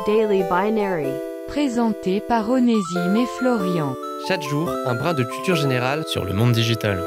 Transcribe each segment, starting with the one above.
Daily Binary. Présenté par Onésime et Florian. Chaque jour, un brin de culture générale sur le monde digital.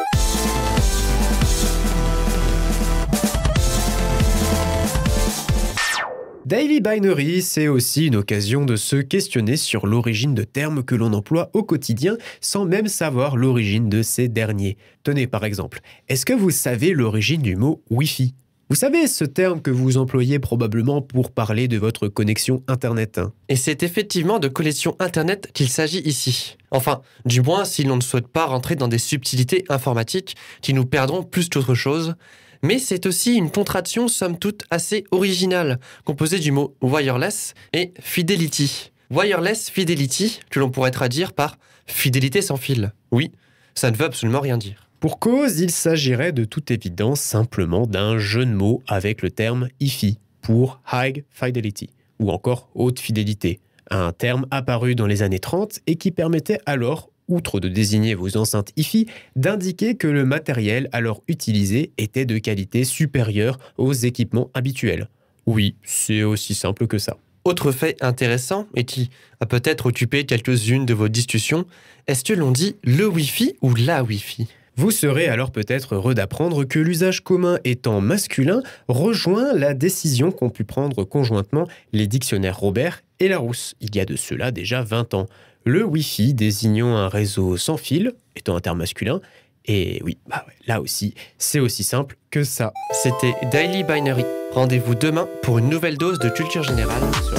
Daily Binary, c'est aussi une occasion de se questionner sur l'origine de termes que l'on emploie au quotidien sans même savoir l'origine de ces derniers. Tenez par exemple, est-ce que vous savez l'origine du mot Wi-Fi ? Vous savez ce terme que vous employez probablement pour parler de votre connexion Internet. Et c'est effectivement de connexion Internet qu'il s'agit ici. Enfin, du moins si l'on ne souhaite pas rentrer dans des subtilités informatiques qui nous perdront plus qu'autre chose. Mais c'est aussi une contraction somme toute assez originale, composée du mot wireless et fidelity. Wireless fidelity, que l'on pourrait traduire par fidélité sans fil. Oui, ça ne veut absolument rien dire. Pour cause, il s'agirait de toute évidence simplement d'un jeu de mots avec le terme HiFi pour High Fidelity ou encore haute fidélité, un terme apparu dans les années 30 et qui permettait alors, outre de désigner vos enceintes HiFi, d'indiquer que le matériel alors utilisé était de qualité supérieure aux équipements habituels. Oui, c'est aussi simple que ça. Autre fait intéressant et qui a peut-être occupé quelques-unes de vos discussions, est-ce que l'on dit le Wi-Fi ou la Wi-Fi ? Vous serez alors peut-être heureux d'apprendre que l'usage commun étant masculin rejoint la décision qu'ont pu prendre conjointement les dictionnaires Robert et Larousse, il y a de cela déjà 20 ans. Le Wi-Fi désignant un réseau sans fil, étant un terme masculin, et oui, là aussi, c'est aussi simple que ça. C'était Daily Binary. Rendez-vous demain pour une nouvelle dose de culture générale sur